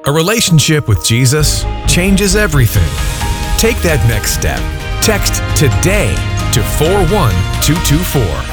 A relationship with Jesus changes everything. Take that next step. Text TODAY to 41224.